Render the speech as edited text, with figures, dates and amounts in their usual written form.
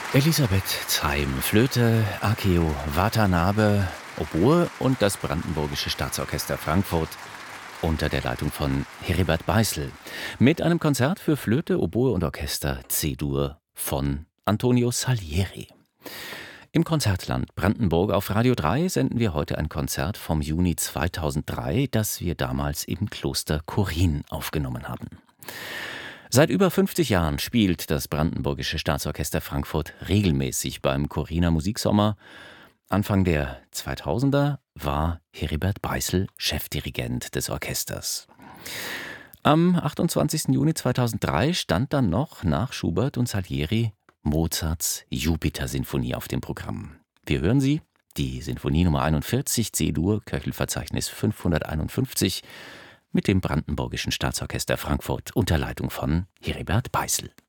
Elisabeth Zeim, Flöte, Akio Watanabe, Oboe und das Brandenburgische Staatsorchester Frankfurt unter der Leitung von Heribert Beißel mit einem Konzert für Flöte, Oboe und Orchester C-Dur von Antonio Salieri. Im Konzertland Brandenburg auf Radio 3 senden wir heute ein Konzert vom Juni 2003, das wir damals im Kloster Chorin aufgenommen haben. Seit über 50 Jahren spielt das Brandenburgische Staatsorchester Frankfurt regelmäßig beim Choriner Musiksommer. Anfang der 2000er war Heribert Beißel Chefdirigent des Orchesters. Am 28. Juni 2003 stand dann noch nach Schubert und Salieri Mozarts Jupiter-Sinfonie auf dem Programm. Wir hören sie, die Sinfonie Nummer 41, C-Dur, Köchelverzeichnis 551, mit dem Brandenburgischen Staatsorchester Frankfurt unter Leitung von Heribert Beißel.